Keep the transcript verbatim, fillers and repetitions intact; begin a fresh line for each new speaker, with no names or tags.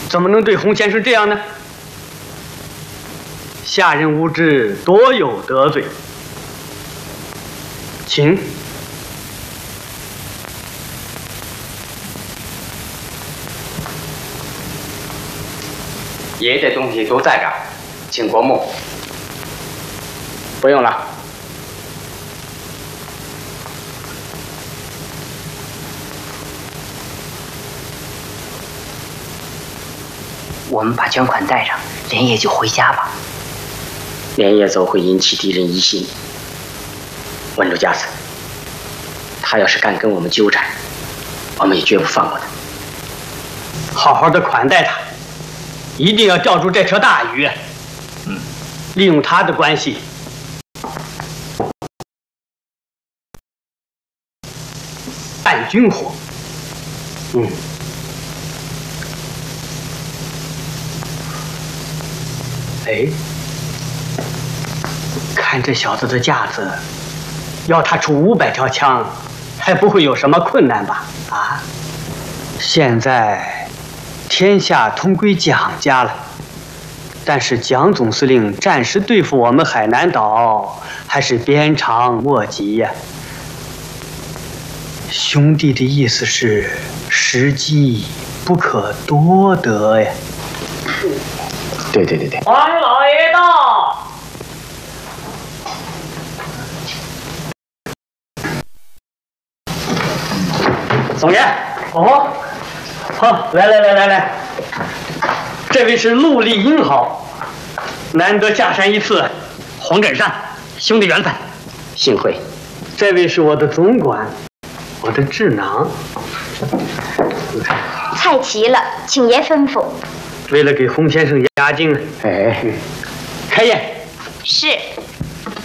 怎么能对洪先生这样呢？下人无知，多有得罪。请。
爷爷的东西都在这儿，请过目。
不用了。
我们把捐款带上，连夜就回家吧。
连夜走会引起敌人疑心。稳住家子，他要是敢跟我们纠缠，我们也绝不放过他。
好好的款待他，一定要钓住这条大鱼。嗯，利用他的关系，办军火。嗯。哎，看这小子的架子，要他出五百条枪，还不会有什么困难吧？啊，现在天下同归蒋家了，但是蒋总司令暂时对付我们海南岛还是鞭长莫及呀。兄弟的意思是，时机不可多得呀。
对对对对。
王老爷到。
总爷，哦，好，来来来来来，这位是陆立英豪，难得下山一次，黄振山，兄弟缘分。
幸会。
这位是我的总管，我的智囊。
菜齐了，请爷吩咐。
为了给洪先生压惊，
哎，
开宴。
是。